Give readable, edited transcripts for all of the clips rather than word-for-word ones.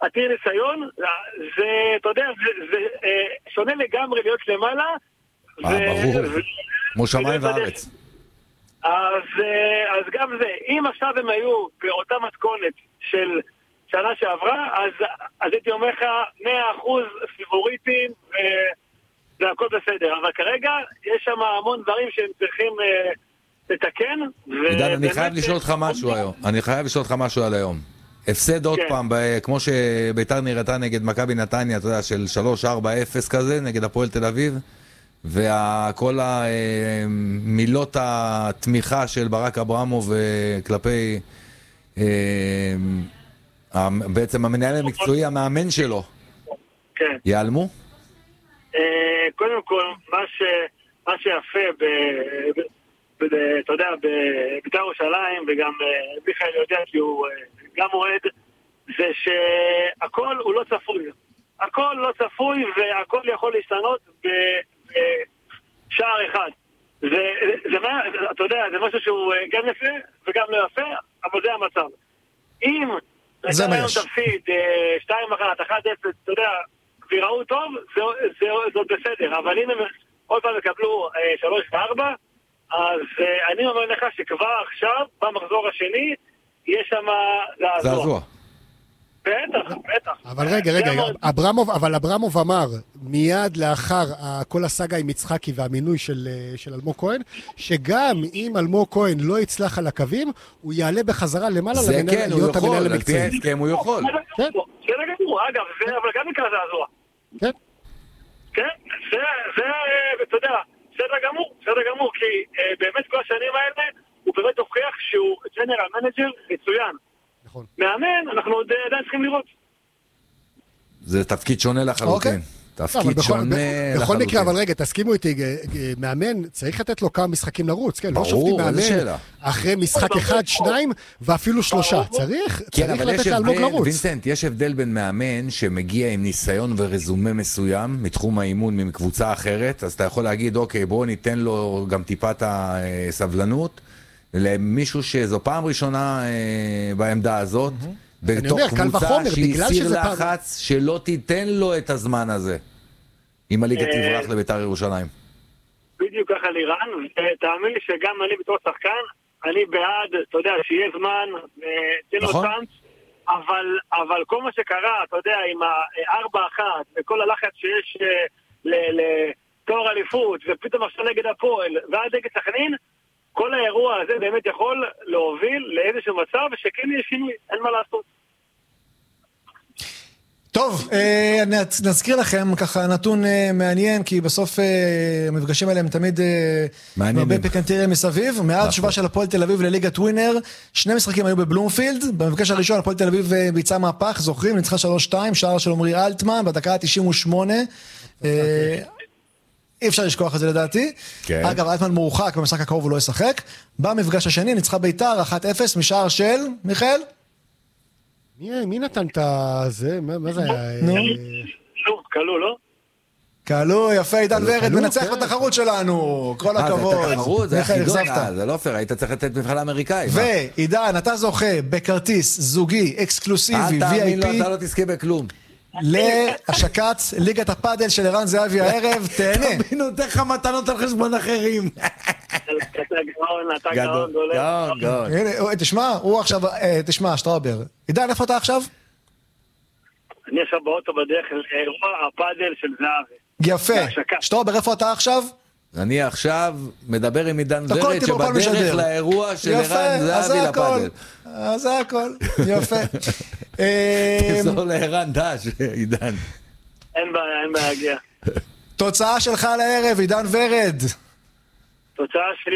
עתיר ניסיון, זה, אתה יודע, זה שונה לגמרי להיות למעלה. ברור, כמו שמיים וארץ. אז גם זה, אם עכשיו הם היו באותה מתכונת של שנה שעברה, אז הייתי אומר לך 100% פיבוריטים, זה הכל בסדר. אבל כרגע יש שם המון דברים שהם צריכים לתקן. עידן, אני חייב לשאול אותך משהו היום. אני חייב לשאול אותך משהו על היום. הפסד עוד פעם, כמו שביתר נראתה נגד מכבי נתניה, אתה יודע, של 3-4-0 כזה, נגד הפועל תל אביב, וכל המילות התמיכה של ברק אברמוב כלפי בעצם המנהל המקצועי, המאמן שלו, ייעלמו? קודם כל, מה שיפה אתה יודע, בביתר ירושלים, וגם מיכאל יודע כי הוא גם אוהד, זה שהכל הוא לא צפוי. הכל לא צפוי והכל יכול להשתנות בשער אחד. אתה יודע, זה משהו שהוא גם יפה וגם לא יפה, אבל זה המצב. אם זה מה יש. תפסיד 2-1, 1-0, אתה יודע, ויראו טוב, זאת בסדר. אבל אם הם עוד פעם יקבלו 3-4, אז אני אומר לך שכבר עכשיו, במחזור השני, יש שם לעזור. בטח. אבל רגע, אברמוב אמר, מיד לאחר כל הסאגה עם יצחקי והמינוי של אלמוג כהן, שגם אם אלמוג כהן לא יצלח על הקווים, הוא יעלה בחזרה למעלה להיות המנהל המקצועי. על פי ההסכם הוא יכול. זה אגב, אבל גם יקרה לעזור. כן, זה, אתה יודע, בסדר גמור, כי באמת כל השנים האלה הוא באמת הוכיח שהוא ג'נרל מנג'ר מצוין. נכון. מאמן, אנחנו עדיין צריכים לראות. זה תפקיד שונה לחלוטין. תפקיד שונה לחלוטין. בכל מקרה, אבל רגע, תסכימו איתי, מאמן, צריך לתת לו כמה משחקים לרוץ, כן? לא שופטים מאמן אחרי משחק 1, 2 ואפילו 3. צריך לתת לאלמוג לרוץ. וינסנט, יש הבדל בין מאמן שמגיע עם ניסיון ורזומה מסוים, מתחום האימון, מקבוצה אחרת, אז אתה יכול להגיד, אוקיי, בואו ניתן לו גם טיפת הסבלנות, למישהו שזו פעם ראשונה בעמדה הזאת, בתוך קבוצה שהיא סיר לחץ שלא תיתן לו את הזמן הזה אם הליגה תברח לביתר ירושלים. בדיוק ככה לירן, ותאמין לי שגם אני בתור שחקן אני בעד, אתה יודע, שיהיה זמן תן לו צ'אנס, אבל כל מה שקרה, אתה יודע, עם ה-4-1 וכל הלחץ שיש לתואר אליפות ופתאום עכשיו נגד הפועל ועד נגד סכנין, כל האירוע הזה באמת יכול להוביל לאיזשהו מצב שכן יהיה שינוי, אין מה לעשות. טוב, נזכיר לכם ככה נתון מעניין, כי בסוף המפגשים האלה הם תמיד הרבה פיקנטריה מסביב. מאז תשובה של הפועל תל אביב לליגת ווינר, 2 משחקים היו בבלומפילד. במפגש הראשון הפועל תל אביב ביצעה מהפך, זוכרים, ניצחה 3-2, שער של עומרי אלטמן בדקה 98. אי אפשר לשכוח את זה לדעתי. אגב, אלטמן מורחק, במשחק הקרוב הוא לא ישחק. במפגש השני ניצחה ביתר 1-0 משער של מיכאל. מי נתן את זה? מה זה היה? קלו, לא? קלו, יפה, עידן ורד, מנצח בתחרות שלנו. כל הכבוד. זה תחרות, זה חידון, זה לא פייר, היית צריך לתת מבחן אמריקאי. ועידן, אתה זוכה בכרטיס זוגי, אקסקלוסיבי, VIP. אתה לא תזכה בכלום. להשקת ליגת הפאדל של ערן זהבי הערב, תהנה. תבין אותך מתנות על חשבון אחרים. אתה גאון. תשמע, הוא עכשיו, תשמע, שטראובר. עידן, איפה אתה עכשיו? אני עכשיו באוטו בדרך לאירוע הפאדל של זהבי. יפה. שטראובר, איפה אתה עכשיו? אני עכשיו מדבר עם עידן ורד שבדרך לאירוע של ערן זהבי לפאדל. זה הכל, יפה. תחזור לערן דש, עידן. אין בעיה להגיע. תוצאה שלך לערב, עידן ורד. תוצאה שלי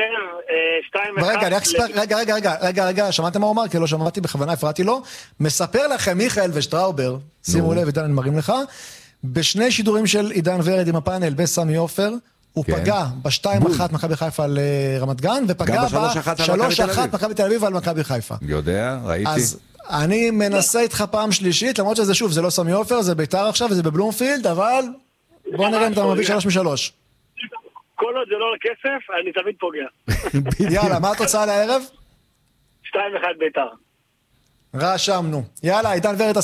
לערב, 2-1. רגע, שמעתם מה הוא אמר? כי לא שמעתי, בכוונה הפרעתי לו. מספר לכם מיכאל ושטראובר, שימו לב, עידן, אני מרים לך, בשני שידורים של עידן ורד עם הפאנל בסמי עופר, הוא פגע ב-2-1 מכבי חיפה על רמת גן, ופגע ב-3-1 מכבי תל אביב על מכבי חיפה. יודע, ראיתי. אז אני מנסה איתך פעם שלישית, למרות שזה שוב, זה לא סמי עופר, זה ביתר עכשיו, וזה בבלומפילד, אבל בוא נראה אם אתה מביא 3-3. כל עוד זה לא לכסף, אני תמיד פוגע. יאללה, מה התוצאה לערב? 2-1 ביתר. רשמנו. יאללה, עידן ורד,